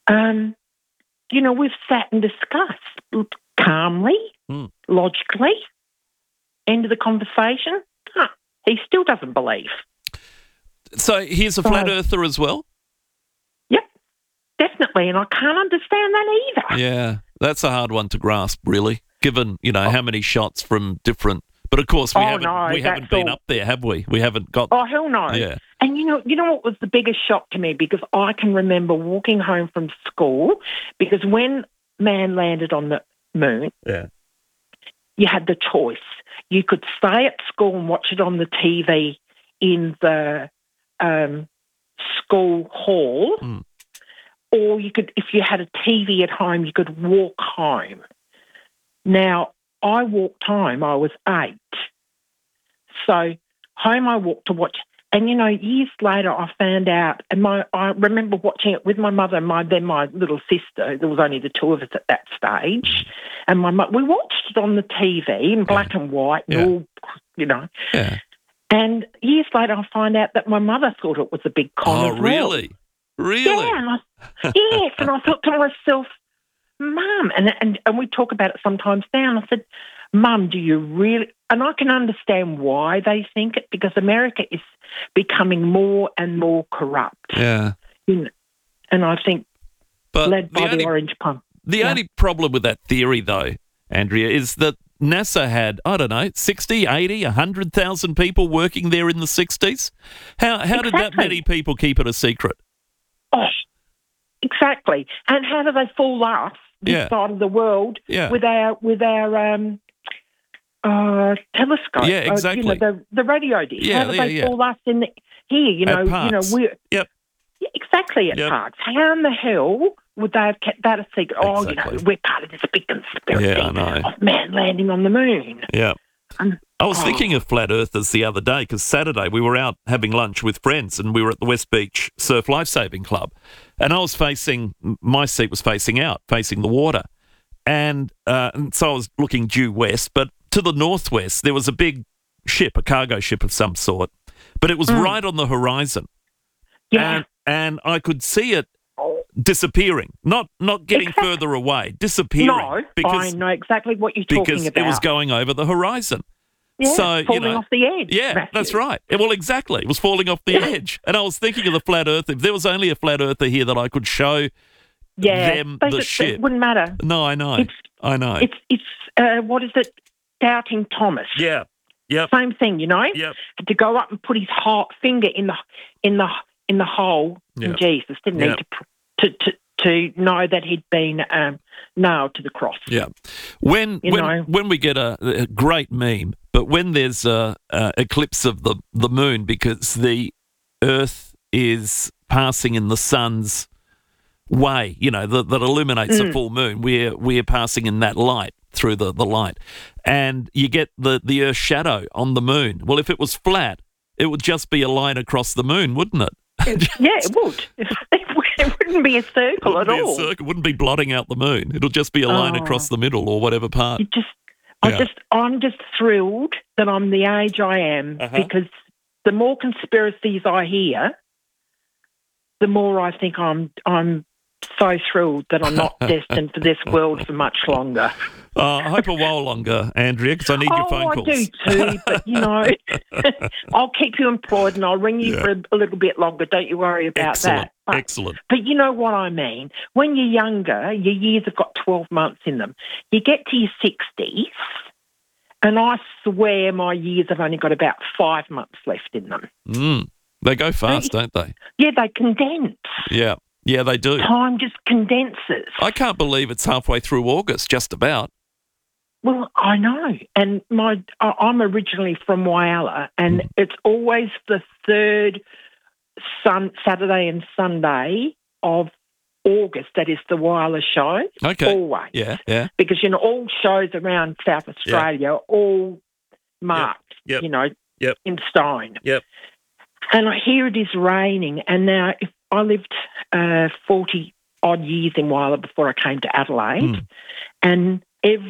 We've sat and discussed calmly, logically, end of the conversation. He still doesn't believe. So he's a flat earther as well? Yep, definitely, and I can't understand that either. Yeah, that's a hard one to grasp, really, given, how many shots from different... But, of course, we haven't been up there, have we? We haven't got... Oh, hell no. Yeah. And you know what was the biggest shock to me? Because I can remember walking home from school, because when man landed on the moon, you had the choice. You could stay at school and watch it on the TV in the school hall, or you could, if you had a TV at home, you could walk home. Now, I walked home. I was 8. So home I walked to watch. And, years later I found out, and I remember watching it with my mother and then my little sister. There was only the two of us at that stage. And we watched it on the TV in black and white and all, Yeah. And years later I find out that my mother thought it was a big con as well. Really? Really? Yeah. Yes, and I thought to myself, Mum, and we talk about it sometimes now, and I said, Mum, do you really... And I can understand why they think it, because America is becoming more and more corrupt. Yeah. And I think led by the orange pump. The only problem with that theory, though, Andrea, is that NASA had, 60, 80, 100,000 people working there in the 60s. How did that many people keep it a secret? Oh, exactly. And how do they fool us this side of the world with our telescope? Yeah, exactly. The radio dish. Yeah, how do they fool us in here? At Parkes. We're exactly at Parkes. How in the hell would they have kept that a secret? Exactly. We're part of this big conspiracy of man landing on the moon. Yeah. I was thinking of flat earthers the other day, because Saturday we were out having lunch with friends and we were at the West Beach Surf Lifesaving Club, and my seat was facing out, facing the water, and so I was looking due west, but to the northwest there was a big ship, a cargo ship of some sort, but it was right on the horizon. Yeah. And I could see it disappearing, not getting further away, disappearing. No, because, I know exactly what you're talking about. Because it was going over the horizon. Yeah, so, falling off the edge. Yeah, Matthew. That's right. Well, exactly. It was falling off the edge. And I was thinking of the flat earth. If there was only a flat earther here that I could show them the ship. It wouldn't matter. No, I know. I know. It's what is it? Doubting Thomas. Yeah. Yep. Same thing, Yep. To go up and put his finger in the hole in Jesus, didn't he? To know that he'd been nailed to the cross. Yeah. When we get a great meme, but when there's a eclipse of the moon because the Earth is passing in the sun's way, that illuminates the full moon, we're passing in that light through the light, and you get the Earth's shadow on the moon. Well, if it was flat, it would just be a line across the moon, wouldn't it? Yeah, it would. It wouldn't be a circle at all. It wouldn't be blotting out the moon. It'll just be a line across the middle or whatever part. I'm just thrilled that I'm the age I am, because the more conspiracies I hear, the more I think I'm so thrilled that I'm not destined for this world for much longer. I hope a while longer, Andrea, because I need your phone calls. I do too, but, I'll keep you employed and I'll ring you for a little bit longer. Don't you worry about that. Excellent. But you know what I mean. When you're younger, your years have got 12 months in them. You get to your 60s, and I swear my years have only got about 5 months left in them. They go fast, don't they? Yeah, they condense. Yeah. Yeah, they do. Time just condenses. I can't believe it's halfway through August, just about. Well, I know. And I'm originally from Whyalla, and it's always the third Saturday and Sunday of August that is the Whyalla show. Okay. Always. Yeah. Because, all shows around South Australia are all marked, in stone. Yep. And here it is raining, and now if I lived 40-odd years in Whyalla before I came to Adelaide, and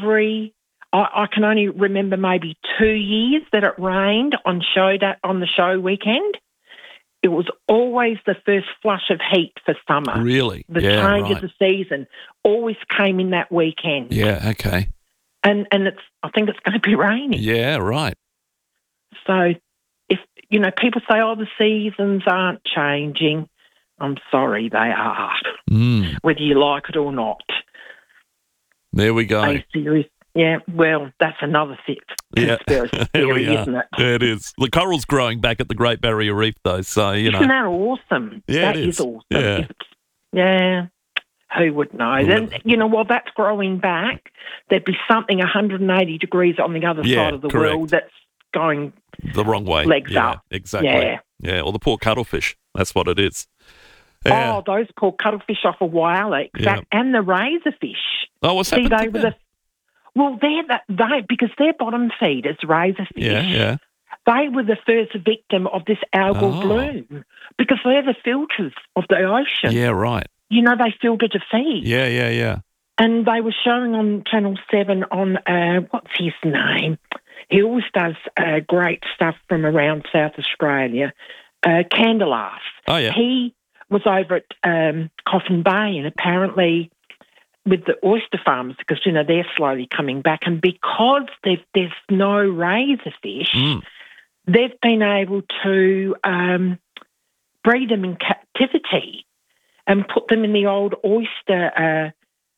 I can only remember maybe 2 years that it rained on the show weekend, it was always the first flush of heat for summer. Really? The change of the season always came in that weekend. Yeah, okay. And I think it's going to be raining. Yeah, right. So if, people say, the seasons aren't changing, I'm sorry, they are, whether you like it or not. There we go. Yeah, well, that's another conspiracy theory, isn't it? Yeah, it is. The coral's growing back at the Great Barrier Reef, though, so, Isn't that awesome? Yeah, that is awesome. Yeah. Yeah. Who would know? Then, while that's growing back, there'd be something 180 degrees on the other side of the world that's going the wrong way. Legs up. Exactly. Yeah, or the poor cuttlefish. That's what it is. Yeah. Oh, those poor cuttlefish off of Whyalla, and the razorfish. Oh, what's happened to them? Because they're bottom feeders, razorfish. Yeah. They were the first victim of this algal bloom because they're the filters of the ocean. Yeah, right. They filter to feed. Yeah. And they were showing on Channel 7 on, what's his name? He always does great stuff from around South Australia, Candelas. Oh, yeah. He was over at Coffin Bay, and apparently with the oyster farms, because, they're slowly coming back, and because there's no razorfish, they've been able to breed them in captivity and put them in the old oyster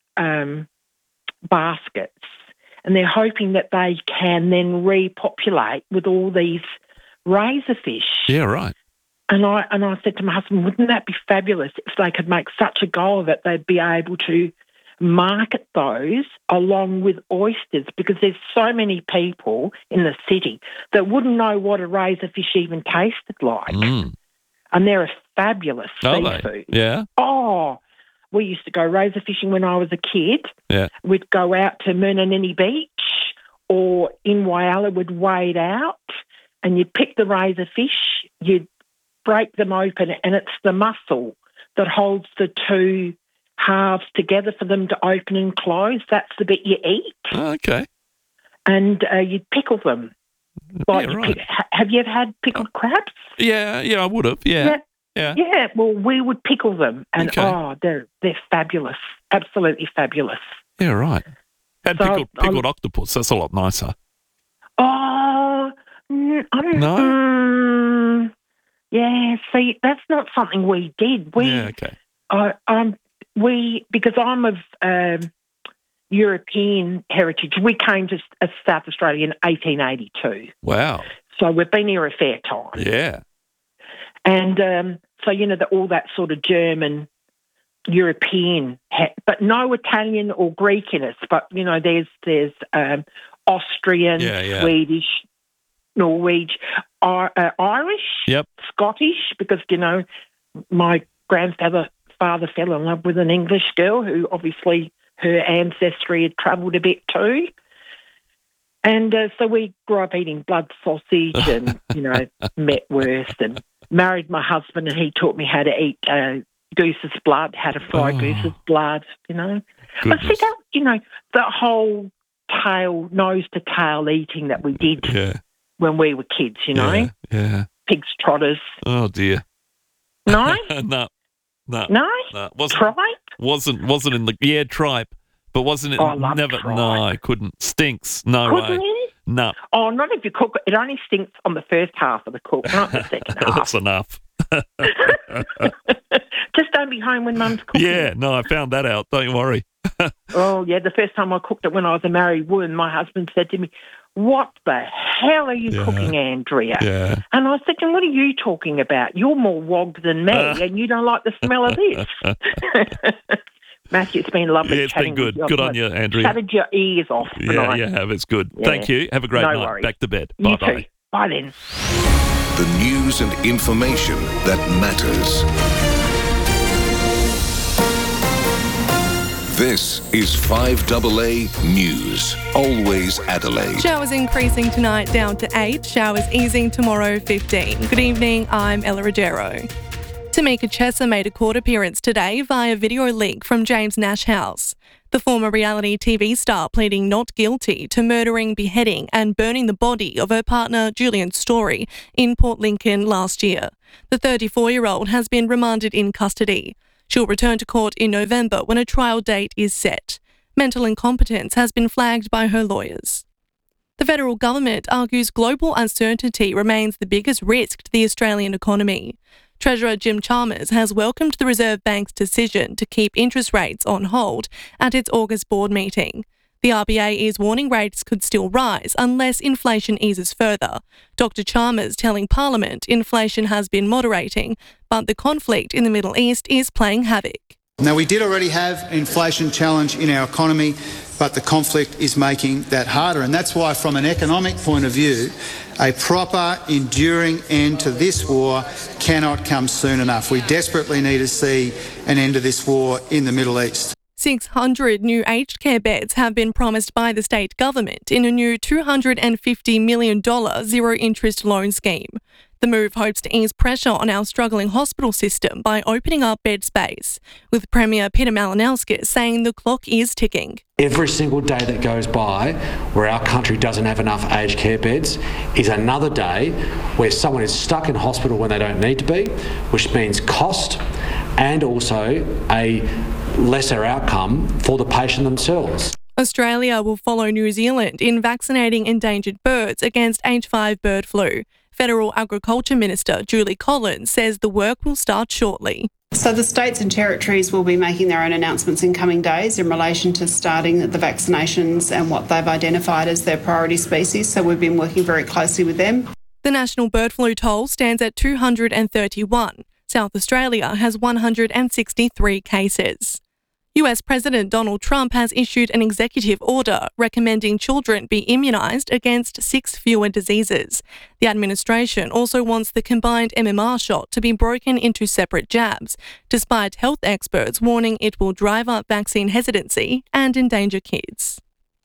baskets. And they're hoping that they can then repopulate with all these razorfish. Yeah, right. And I said to my husband, wouldn't that be fabulous if they could make such a go of it, they'd be able to market those along with oysters, because there's so many people in the city that wouldn't know what a razorfish even tasted like. And they're a fabulous seafood. Yeah. Oh, we used to go razor fishing when I was a kid. Yeah. We'd go out to Murnanini Beach or in Whyalla, we'd wade out and you'd pick the razor fish, you'd break them open, and it's the muscle that holds the two halves together for them to open and close. That's the bit you eat. Oh, okay. And you'd pickle them. Like right. Have you ever had pickled crabs? Yeah, I would have. Yeah. Well, we would pickle them, and they're fabulous, absolutely fabulous. Yeah, right. Had pickled octopus. That's a lot nicer. Oh, no. Yeah. See, that's not something we did. Okay. Because I'm of European heritage. We came to South Australia in 1882. Wow. So we've been here a fair time. Yeah. And so, all that sort of German, European, but no Italian or Greek in us. But, there's Austrian, Swedish, Norwegian, Irish, Scottish, because, my father fell in love with an English girl who obviously her ancestry had travelled a bit too. And so we grew up eating blood sausage and, Metwurst, and married my husband, and he taught me how to eat goose's blood, how to fry goose's blood, Goodness. But see, that, the whole nose to tail eating that we did when we were kids, Yeah. Pig's trotters. Oh, dear. No? No. Tripe? Wasn't in the tripe, but wasn't it? Oh, I love never. tripe. No, I couldn't. Stinks. No Couldn't way. you? No. Oh, not if you cook it. It only stinks on the first half of the cook, not the second half. That's enough. Just don't be home when Mum's cooking. Yeah, no, I found that out. Don't worry. Oh, yeah, the first time I cooked it when I was a married woman, my husband said to me, "What the hell are you cooking, Andrea?" Yeah. And I said to him, "What are you talking about? You're more wogged than me, and you don't like the smell of this." Matthew, it's been lovely. Yeah, it's been good. Good on you, Andrea. Chatted your ears off tonight. Yeah, you have. It's good. Yeah. Thank you. Have a great night. Worries. Back to bed. You Bye-bye. too. Bye then. The news and information that matters. This is 5AA News. Always Adelaide. Showers increasing tonight down to 8. Showers easing tomorrow 15. Good evening, I'm Ella Ruggiero. Tamika Chesser made a court appearance today via video link from James Nash House. The former reality TV star pleading not guilty to murdering, beheading and burning the body of her partner Julian Story in Port Lincoln last year. The 34-year-old has been remanded in custody. She'll return to court in November when a trial date is set. Mental incompetence has been flagged by her lawyers. The federal government argues global uncertainty remains the biggest risk to the Australian economy. Treasurer Jim Chalmers has welcomed the Reserve Bank's decision to keep interest rates on hold at its August board meeting. The RBA is warning rates could still rise unless inflation eases further. Dr. Chalmers telling Parliament inflation has been moderating, but the conflict in the Middle East is playing havoc. Now, we did already have an inflation challenge in our economy, but the conflict is making that harder. And that's why, from an economic point of view, a proper, enduring end to this war cannot come soon enough. We desperately need to see an end to this war in the Middle East. 600 new aged care beds have been promised by the state government in a new $250 million zero-interest loan scheme. The move hopes to ease pressure on our struggling hospital system by opening up bed space, with Premier Peter Malinauskas saying the clock is ticking. Every single day that goes by where our country doesn't have enough aged care beds is another day where someone is stuck in hospital when they don't need to be, which means cost and also a lesser outcome for the patient themselves. Australia will follow New Zealand in vaccinating endangered birds against H5 bird flu. Federal Agriculture Minister Julie Collins says the work will start shortly. So the states and territories will be making their own announcements in coming days in relation to starting the vaccinations and what they've identified as their priority species. So we've been working very closely with them. The national bird flu toll stands at 231. South Australia has 163 cases. US President Donald Trump has issued an executive order recommending children be immunised against 6 fewer diseases. The administration also wants the combined MMR shot to be broken into separate jabs, despite health experts warning it will drive up vaccine hesitancy and endanger kids.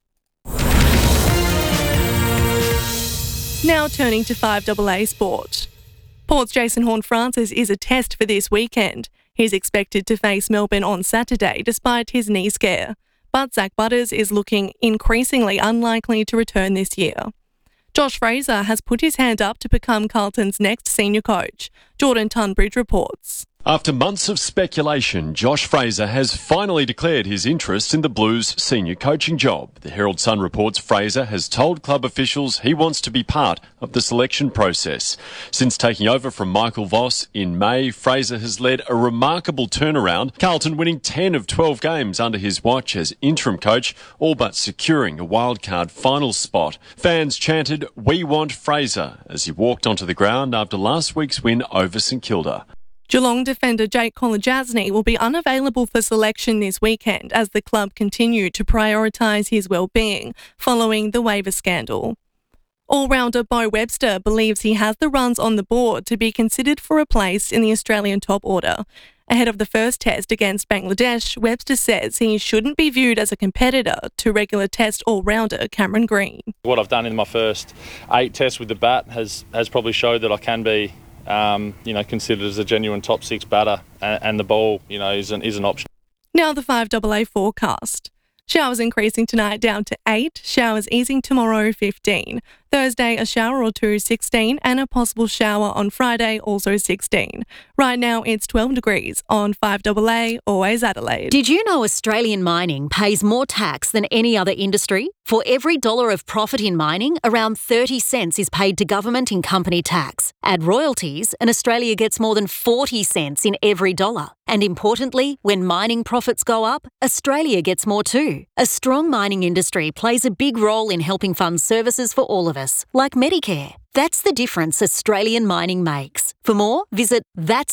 Now turning to 5AA sport. Port's Jason Horne-Francis is a test for this weekend. He's expected to face Melbourne on Saturday despite his knee scare. But Zach Butters is looking increasingly unlikely to return this year. Josh Fraser has put his hand up to become Carlton's next senior coach. Jordan Tunbridge reports. After months of speculation, Josh Fraser has finally declared his interest in the Blues' senior coaching job. The Herald Sun reports Fraser has told club officials he wants to be part of the selection process. Since taking over from Michael Voss in May, Fraser has led a remarkable turnaround, Carlton winning 10 of 12 games under his watch as interim coach, all but securing a wildcard final spot. Fans chanted, "We want Fraser," as he walked onto the ground after last week's win over St Kilda. Geelong defender Jake Kolodjasny will be unavailable for selection this weekend as the club continue to prioritise his well-being following the waiver scandal. All-rounder Bo Webster believes he has the runs on the board to be considered for a place in the Australian top order. Ahead of the first test against Bangladesh, Webster says he shouldn't be viewed as a competitor to regular test all-rounder Cameron Green. What I've done in my first 8 tests with the bat has probably showed that I can be considered as a genuine top 6 batter, and the ball, is an option. Now the 5AA forecast. Showers increasing tonight down to 8, showers easing tomorrow 15. Thursday a shower or two 16 and a possible shower on Friday also 16. Right now it's 12 degrees on 5AA, always Adelaide. Did you know Australian mining pays more tax than any other industry? For every dollar of profit in mining, around 30 cents is paid to government in company tax. Add royalties and Australia gets more than 40 cents in every dollar. And importantly, when mining profits go up, Australia gets more too. A strong mining industry plays a big role in helping fund services for all of us, like Medicare. That's the difference Australian mining makes. For more, visit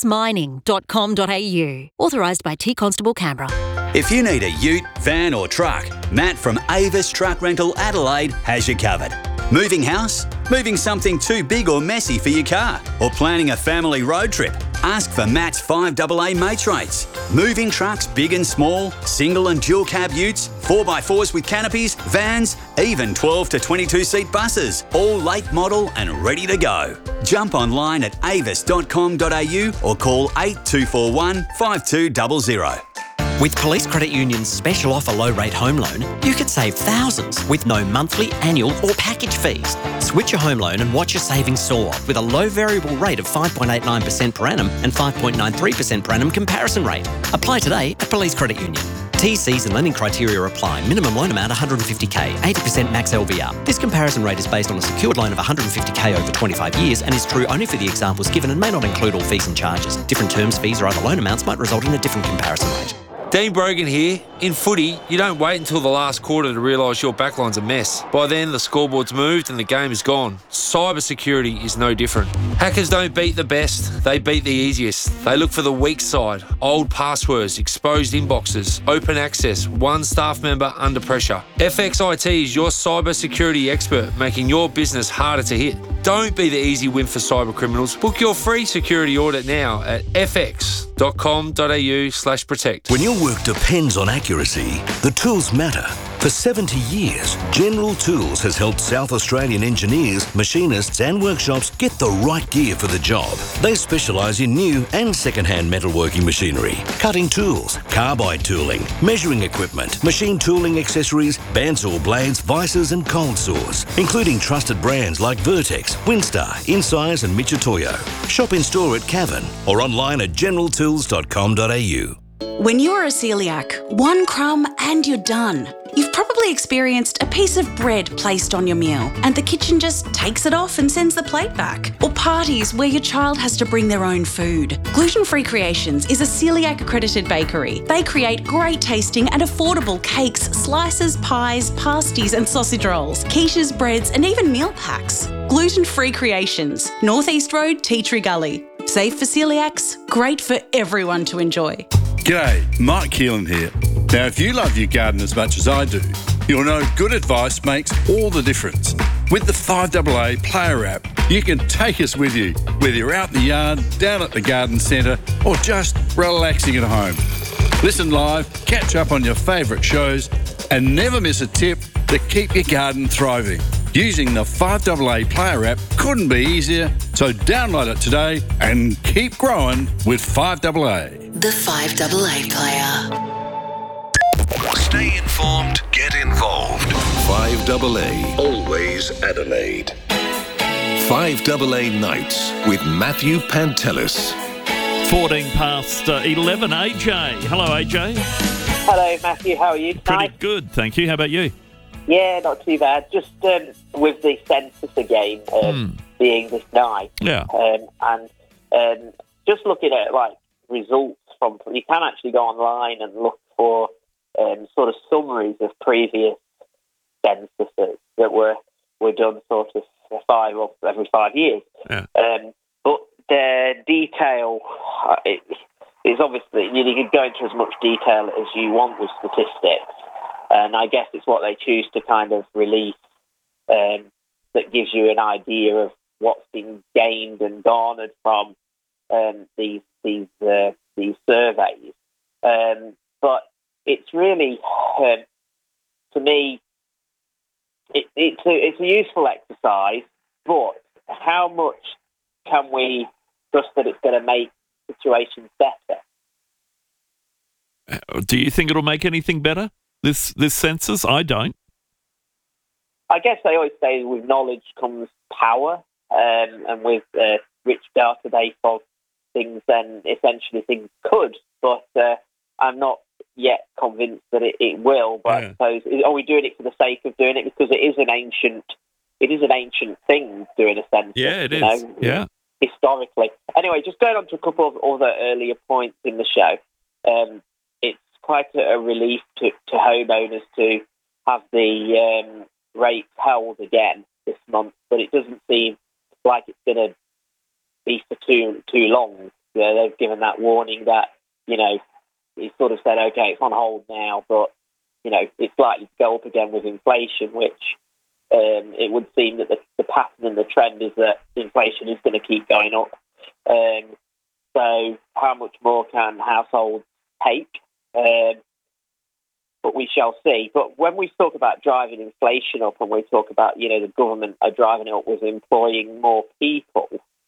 thatsmining.com.au. Authorised by T Constable Canberra. If you need a ute, van or truck, Matt from Avis Truck Rental Adelaide has you covered. Moving house? Moving something too big or messy for your car? Or planning a family road trip? Ask for Matt's 5AA mates rates. Moving trucks big and small, single and dual cab utes, 4x4s with canopies, vans, even 12 to 22 seat buses, all late model and ready to go. Jump online at avis.com.au or call 8241 5200. With Police Credit Union's special offer low-rate home loan, you could save thousands with no monthly, annual or package fees. Switch your home loan and watch your savings soar with a low variable rate of 5.89% per annum and 5.93% per annum comparison rate. Apply today at Police Credit Union. TCs and lending criteria apply. Minimum loan amount $150k, 80% max LVR. This comparison rate is based on a secured loan of $150k over 25 years and is true only for the examples given and may not include all fees and charges. Different terms, fees or other loan amounts might result in a different comparison rate. Dean Brogan here. In footy, you don't wait until the last quarter to realise your backline's a mess. By then, the scoreboard's moved and the game is gone. Cyber security is no different. Hackers don't beat the best, they beat the easiest. They look for the weak side, old passwords, exposed inboxes, open access, one staff member under pressure. FXIT is your cyber security expert, making your business harder to hit. Don't be the easy win for cyber criminals. Book your free security audit now at fx.com.au/protect. When your work depends on accuracy, the tools matter. For 70 years, General Tools has helped South Australian engineers, machinists and workshops get the right gear for the job. They specialise in new and second-hand metalworking machinery, cutting tools, carbide tooling, measuring equipment, machine tooling accessories, bandsaw blades, vices and cold saws, including trusted brands like Vertex, Winstar, Insize and Michitoyo. Shop in-store at Cavan or online at generaltools.com.au. When you're a celiac, one crumb and you're done. You've probably experienced a piece of bread placed on your meal and the kitchen just takes it off and sends the plate back. Or parties where your child has to bring their own food. Gluten Free Creations is a celiac accredited bakery. They create great tasting and affordable cakes, slices, pies, pasties and sausage rolls, quiches, breads and even meal packs. Gluten Free Creations, North East Road, Tea Tree Gully. Safe for celiacs, great for everyone to enjoy. G'day, Mike Keelan here. Now, if you love your garden as much as I do, you'll know good advice makes all the difference. With the 5AA Player app, you can take us with you, whether you're out in the yard, down at the garden centre, or just relaxing at home. Listen live, catch up on your favourite shows, and never miss a tip to keep your garden thriving. Using the 5AA Player app couldn't be easier, so download it today and keep growing with 5AA. The 5AA Player. Stay informed, get involved. 5AA, always Adelaide. 5AA Nights with Matthew Pantelis. 14 past 11, AJ. Hello, AJ. Hello, Matthew. How are you? Pretty good, thank you. How about you? Yeah, not too bad. Just with the census again being this night. Yeah. And just looking at results from, you can actually go online and look for sort of summaries of previous censuses that were done sort of every 5 years. Yeah. But the detail is obviously, you can go into as much detail as you want with statistics. And I guess it's what they choose to kind of release that gives you an idea of what's been gained and garnered from these surveys. But it's really, to me, it's a useful exercise. But how much can we trust that it's going to make situations better? Do you think it'll make anything better? This census? I don't. I guess they always say with knowledge comes power, and with rich database of things, then essentially things could. But I'm not yet convinced that it will. But I suppose, are we doing it for the sake of doing it? Because it is an ancient thing, doing a census. Yeah, it is. Yeah. Historically. Anyway, just going on to a couple of other earlier points in the show. It's quite a relief to homeowners to have the rates held again this month, but it doesn't seem like it's going to be for too long. They've given that warning that, he sort of said, okay, it's on hold now, but, it's likely to go up again with inflation, which it would seem that the pattern and the trend is that inflation is going to keep going up. So how much more can households take? But we shall see. But when we talk about driving inflation up and we talk about, the government are driving it up with employing more people,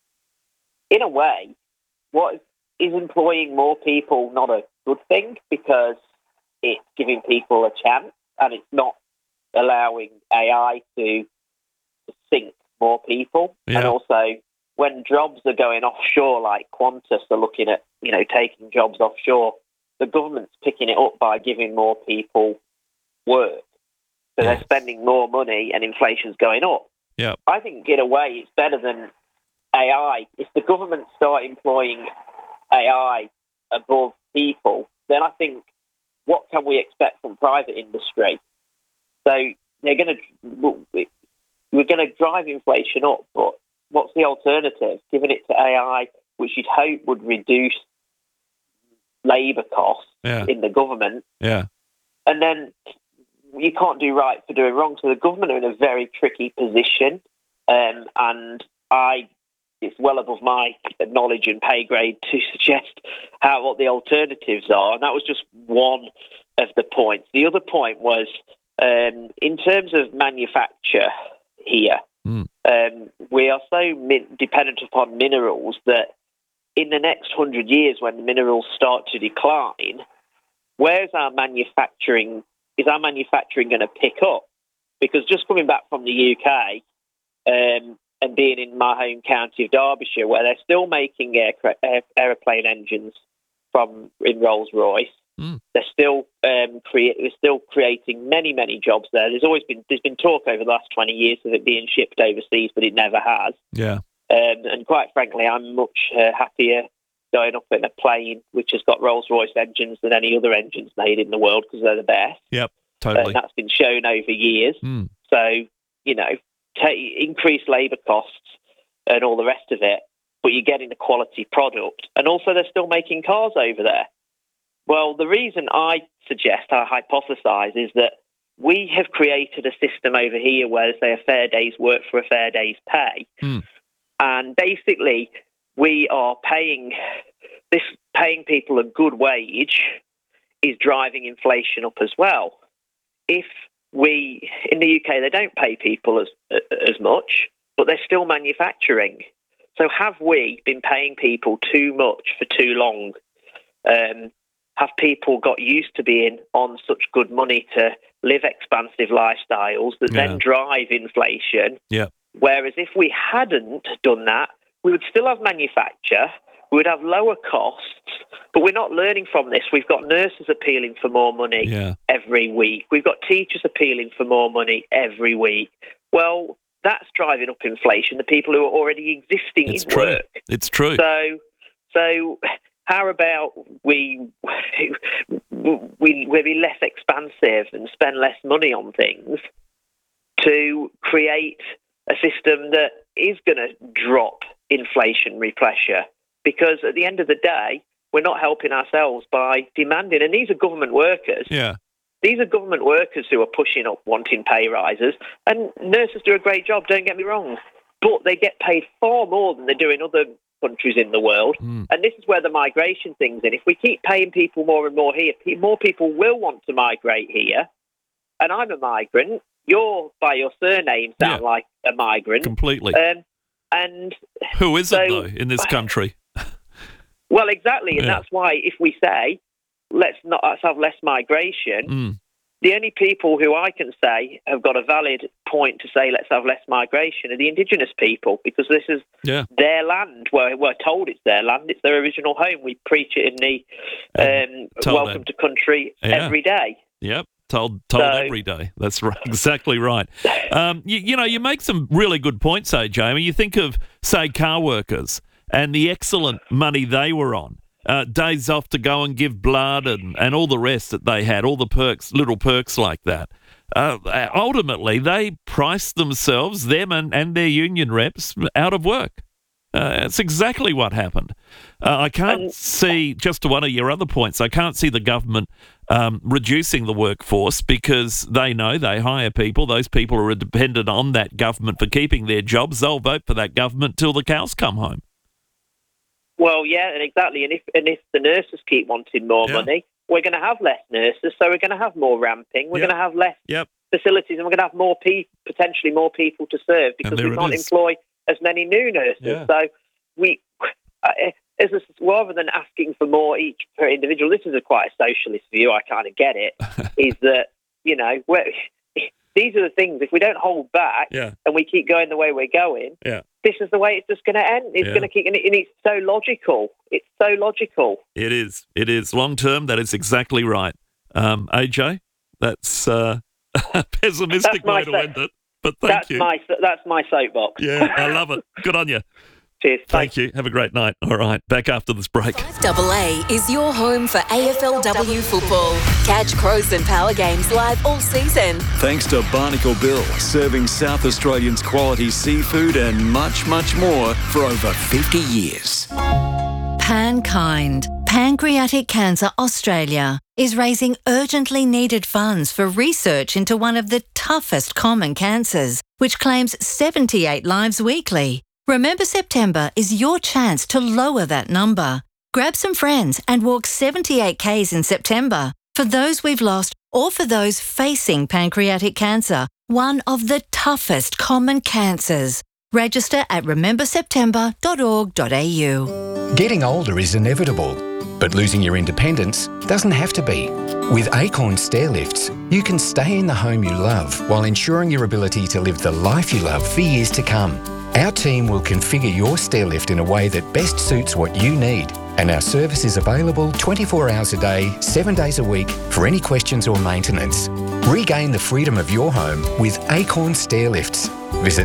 in a way, what is employing more people not a good thing because it's giving people a chance and it's not allowing AI to sink more people. Yeah. And also, when jobs are going offshore, like Qantas are looking at, taking jobs offshore, the government's picking it up by giving more people work. So they're spending more money and inflation's going up. Yeah. I think, in a way, it's better than AI. If the government start employing AI above people, then I think, what can we expect from private industry? So we're going to drive inflation up, but what's the alternative? Giving it to AI, which you'd hope would reduce labour costs in the government. Yeah. And then you can't do right for doing wrong. So the government are in a very tricky position, and it's well above my knowledge and pay grade to suggest what the alternatives are. And that was just one of the points. The other point was, in terms of manufacture here, we are so dependent upon minerals that in the next 100 years, when the minerals start to decline, where's our manufacturing? Is our manufacturing going to pick up? Because just coming back from the UK and being in my home county of Derbyshire, where they're still making aeroplane engines in Rolls-Royce, they're still creating many, many jobs there. There's been talk over the last 20 years of it being shipped overseas, but it never has. Yeah. And quite frankly, I'm much happier going up in a plane which has got Rolls-Royce engines than any other engines made in the world, because they're the best. Yep, totally. That's been shown over years. So, increase labour costs and all the rest of it, but you're getting a quality product. And also they're still making cars over there. Well, the reason I hypothesise, is that we have created a system over here where they say a fair day's work for a fair day's pay. And basically we are paying people a good wage is driving inflation up as well. In the UK, they don't pay people as much, but they're still manufacturing. So have we been paying people too much for too long? Have people got used to being on such good money to live expansive lifestyles that then drive inflation? Yeah. Whereas if we hadn't done that, we would still have manufacture, we would have lower costs, but we're not learning from this. We've got nurses appealing for more money every week. We've got teachers appealing for more money every week. Well, that's driving up inflation, the people who are already existing in work. It's true. So how about we be less expansive and spend less money on things to create a system that is going to drop inflationary pressure? Because at the end of the day, we're not helping ourselves by demanding. And these are government workers. Yeah. These are government workers who are pushing up, wanting pay rises. And nurses do a great job, don't get me wrong. But they get paid far more than they do in other countries in the world. And this is where the migration thing's in. If we keep paying people more and more here, more people will want to migrate here. And I'm a migrant. You're, by your surname, sound like a migrant. Completely. And who isn't, though, in this country? Well, exactly. And that's why if we say, let's have less migration, the only people who I can say have got a valid point to say let's have less migration are the indigenous people, because this is their land. We're told it's their land. It's their original home. We preach it in the Welcome to Country every day. Yep. Told every day. That's right. Exactly right. You make some really good points, though, Jamie. You think of, say, car workers and the excellent money they were on, days off to go and give blood and all the rest that they had, all the perks, little perks like that. Ultimately, they priced themselves, them and their union reps, out of work. That's exactly what happened. I can't see, just to one of your other points, I can't see the government reducing the workforce, because they know they hire people. Those people are dependent on that government for keeping their jobs. They'll vote for that government till the cows come home. Well, yeah, and exactly. And if the nurses keep wanting more money, we're going to have less nurses, so we're going to have more ramping. We're going to have less facilities, and we're going to have potentially more people to serve, because we can't employ as many new nurses. So Rather than asking for more each per individual, this is quite a socialist view. I kind of get it. Is that these are the things. If we don't hold back and we keep going the way we're going, this is the way it's just going to end. It's going to keep, and it's so logical. It's so logical. It is. It is long term. That is exactly right. AJ, that's a pessimistic way to end it. But thank you. That's my soapbox. Yeah, I love it. Good on you. Cheers. Thank you. Have a great night. All right, back after this break. 5AA is your home for AFLW football. Catch Crows and Power games live all season. Thanks to Barnacle Bill, serving South Australians quality seafood and much, much more for over 50 years. PanKind, Pancreatic Cancer Australia, is raising urgently needed funds for research into one of the toughest common cancers, which claims 78 lives weekly. Remember September is your chance to lower that number. Grab some friends and walk 78 Ks in September for those we've lost or for those facing pancreatic cancer, one of the toughest common cancers. Register at rememberseptember.org.au. Getting older is inevitable, but losing your independence doesn't have to be. With Acorn Stairlifts, you can stay in the home you love while ensuring your ability to live the life you love for years to come. Our team will configure your stairlift in a way that best suits what you need, and our service is available 24 hours a day, 7 days a week for any questions or maintenance. Regain the freedom of your home with Acorn Stairlifts. Visit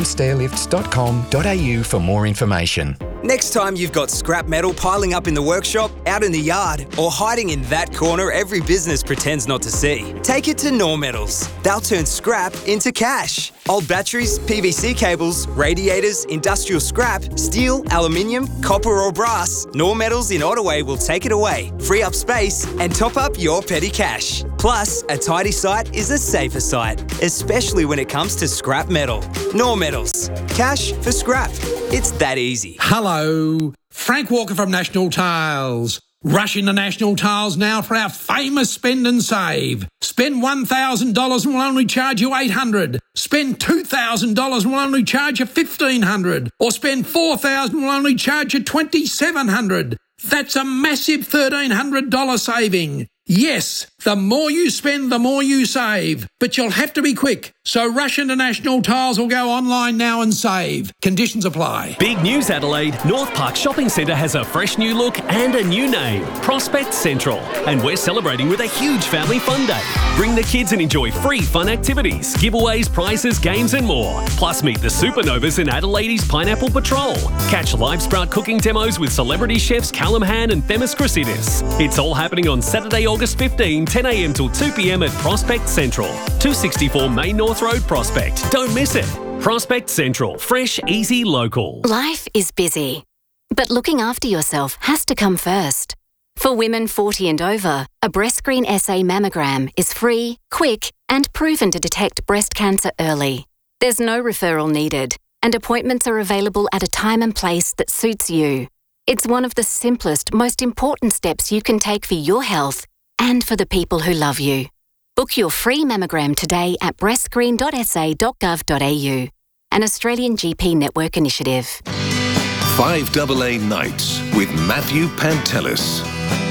acornstairlifts.com.au for more information. Next time you've got scrap metal piling up in the workshop, out in the yard, or hiding in that corner every business pretends not to see, take it to Knorr Metals. They'll turn scrap into cash. Old batteries, PVC cables, radiators, industrial scrap, steel, aluminium, copper or brass, Knorr Metals in Ottaway will take it away, free up space and top up your petty cash. Plus, a tidy site is a safer site, especially when it comes to scrap metal. Knorr Metals. Cash for scrap. It's that easy. Hello, Frank Walker from National Tiles. Rush into National Tiles now for our famous spend and save. Spend $1,000 and we'll only charge you $800. Spend $2,000 and we'll only charge you $1,500. Or spend $4,000 and we'll only charge you $2,700. That's a massive $1,300 saving. Yes, the more you spend, the more you save. But you'll have to be quick. So rush into National Tiles or go online now and save. Conditions apply. Big news, Adelaide. North Park Shopping Centre has a fresh new look and a new name, Prospect Central. And we're celebrating with a huge family fun day. Bring the kids and enjoy free fun activities, giveaways, prizes, games and more. Plus meet the Supernovas in Adelaide's Pineapple Patrol. Catch live sprout cooking demos with celebrity chefs Callum Han and Themis Chrysidis. It's all happening on Saturday, August 15, 10am till 2pm at Prospect Central. 264 Main North Road, Prospect. Don't miss it. Prospect Central. Fresh, easy, local. Life is busy, but looking after yourself has to come first. For women 40 and over, a BreastScreen SA mammogram is free, quick, and proven to detect breast cancer early. There's no referral needed, and appointments are available at a time and place that suits you. It's one of the simplest, most important steps you can take for your health and for the people who love you. Book your free mammogram today at breastscreen.sa.gov.au, an Australian GP network initiative. 5AA Nights with Matthew Pantelis.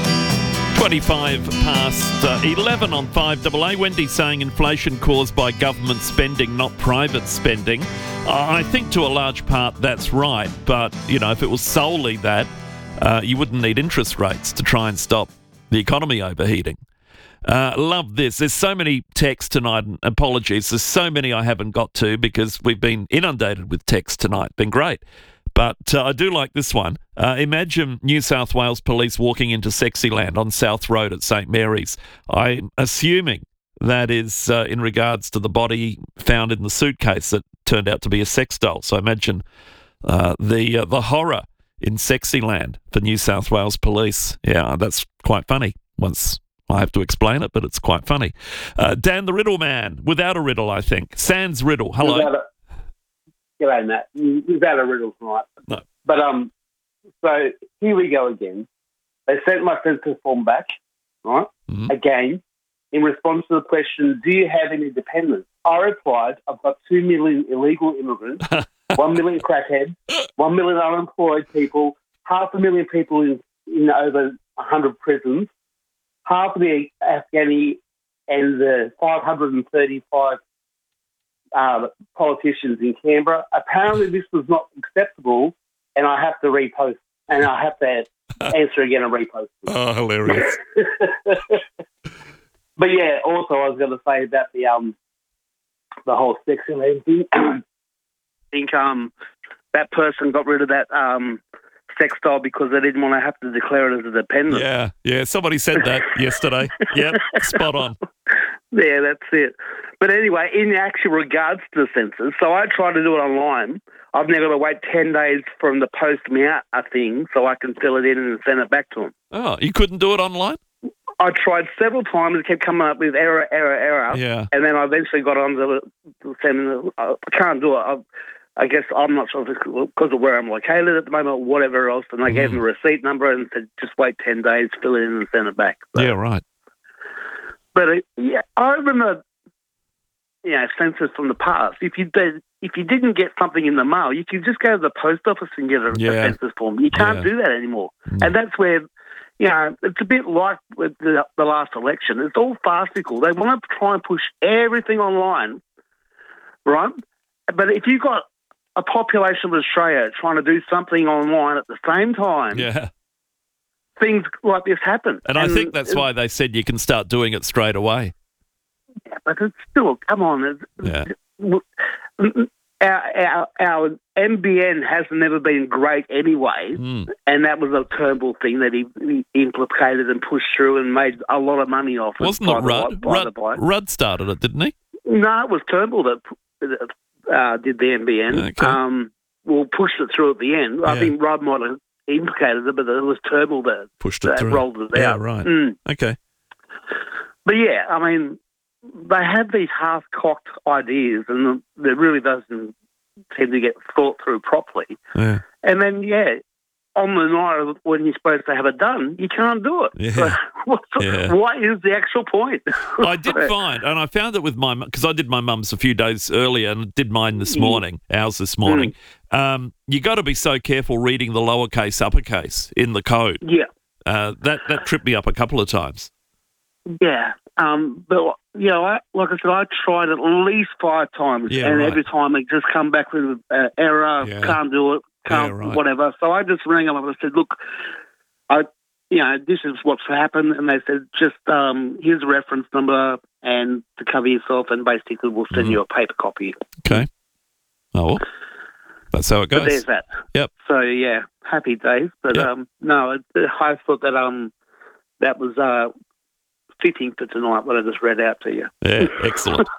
25 past 11 on 5AA. Wendy saying inflation caused by government spending, not private spending. I think to a large part that's right, but, you know, if it was solely that, you wouldn't need interest rates to try and stop the economy overheating. Love this. There's so many texts tonight, and apologies, there's so many I haven't got to because we've been inundated with texts tonight. Been great. But I do like this one. Imagine New South Wales police walking into Sexyland on South Road at St Mary's. I'm assuming that is in regards to the body found in the suitcase that turned out to be a sex doll. So imagine the horror in Sexyland for New South Wales police. Yeah, that's quite funny. Once I have to explain it, but it's quite funny. Dan the Riddle Man, without a riddle, I think. Sans Riddle, hello. G'day, Matt. Without a riddle tonight. No. But, so here we go again. They sent my census form back, right? Mm-hmm. Again, in response to the question, do you have any dependents? I replied, I've got 2 million illegal immigrants, 1 million crackheads, 1 million unemployed people, 500,000 people in over 100 prisons, half of the Afghani and the 535 politicians in Canberra. Apparently this was not acceptable, and I have to repost, and I have to answer again and repost. Oh, hilarious. But yeah, also I was going to say about the whole sexual thing. I think that person got rid of that sex doll because they didn't want to have to declare it as a dependent. Yeah, somebody said that yesterday. Yep, spot on. Yeah, that's it. But anyway, in actual regards to the census, so I tried to do it online. I've now got to wait 10 days for them to post me out a thing so I can fill it in and send it back to them. Oh, you couldn't do it online? I tried several times. It kept coming up with error. Yeah. And then I eventually got on to sending. I can't do it. I guess I'm not sure if it's because of where I'm located at the moment or whatever else. And I gave them a receipt number and said, just wait 10 days, fill it in and send it back. So, yeah, right. But I remember, census from the past. If you didn't get something in the mail, you could just go to the post office and get a census form. You can't do that anymore. And that's where, it's a bit like with the last election. It's all farcical. They want to try and push everything online, right? But if you've got a population of Australia trying to do something online at the same time, things like this happen. And I think that's why they said you can start doing it straight away. Yeah, but it's still, come on. Our NBN has never been great anyway, and that was a Turnbull thing that he implicated and pushed through and made a lot of money off. Wasn't it Rudd? Rudd started it, didn't he? No, it was Turnbull that did the NBN. Okay. Pushed it through at the end. I think Rudd might have implicated it, but it was Turnbull that pushed it through. Rolled it out. Yeah, right. Okay. But yeah, I mean, they have these half-cocked ideas, and it really doesn't tend to get thought through properly. Yeah. And then, on the night when you're supposed to have it done, you can't do it. Yeah. So what is the actual point? I did find, and I found it with my mum, because I did my mum's a few days earlier and did mine this morning, ours this morning. You got to be so careful reading the lowercase, uppercase in the code. Yeah. That tripped me up a couple of times. Yeah. But, like I said, I tried at least 5 times, and every time it just come back with error, can't do it, whatever. So I just rang them up and I said, look, this is what's happened. And they said, just here's a reference number and to cover yourself, and basically we'll send you a paper copy. Okay. Oh, well, that's how it goes. But there's that. Yep. So, happy days. But, no, I thought that that was fitting for tonight, what I just read out to you. Yeah, excellent.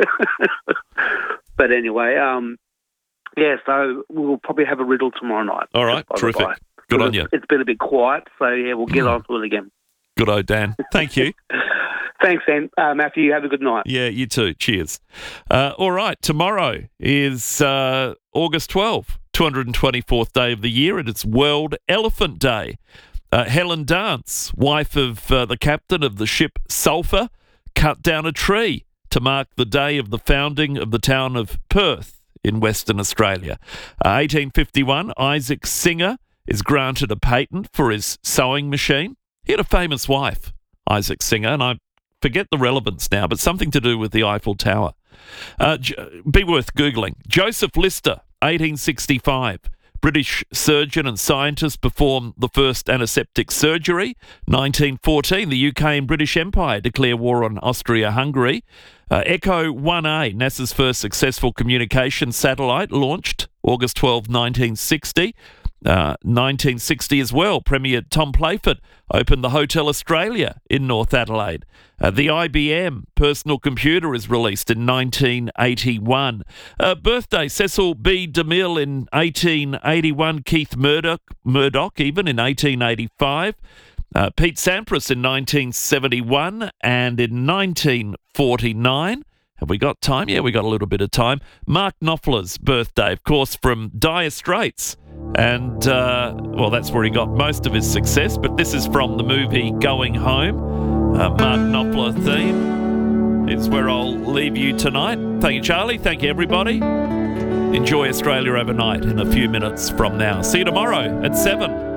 But anyway, so we'll probably have a riddle tomorrow night. All right, terrific. Good on you. It's been a bit quiet, so we'll get on to it again. Good old Dan. Thank you. Thanks, Matthew. Have a good night. Yeah, you too. Cheers. All right, tomorrow is August 12th, 224th day of the year, and it's World Elephant Day. Helen Dance, wife of the captain of the ship Sulphur, cut down a tree to mark the day of the founding of the town of Perth in Western Australia. 1851, Isaac Singer is granted a patent for his sewing machine. He had a famous wife, Isaac Singer, and I forget the relevance now, but something to do with the Eiffel Tower. Be worth Googling. Joseph Lister, 1865. British surgeon and scientist performed the first antiseptic surgery. 1914, the UK and British Empire declare war on Austria-Hungary. Echo 1A, NASA's first successful communication satellite, launched August 12, 1960. 1960 as well, Premier Tom Playford opened the Hotel Australia in North Adelaide. The IBM personal computer is released in 1981. Birthday, Cecil B. DeMille in 1881, Keith Murdoch even in 1885, Pete Sampras in 1971, and in 1949, have we got time? Yeah, we got a little bit of time. Mark Knopfler's birthday, of course, from Dire Straits. And, that's where he got most of his success. But this is from the movie Going Home. Mark Knopfler theme is where I'll leave you tonight. Thank you, Charlie. Thank you, everybody. Enjoy Australia Overnight in a few minutes from now. See you tomorrow at 7.